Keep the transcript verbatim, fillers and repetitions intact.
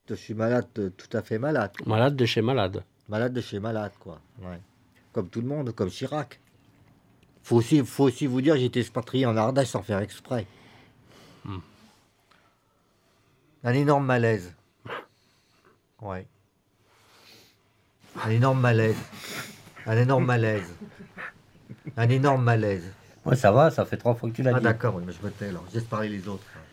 Je suis malade, euh, tout à fait malade. quoi. Malade de chez malade. Malade de chez malade, quoi. Ouais. Comme tout le monde, comme Chirac. Faut aussi, faut aussi vous dire, j'ai été expatrié en Ardèche sans faire exprès. Hmm. Un énorme malaise. Ouais. Un énorme malaise. Un énorme malaise. Un énorme malaise. Ouais, ça va, ça fait trois fois que tu l'as Ah dit. d'accord, oui, mais je me tais alors. Je laisse parler les autres.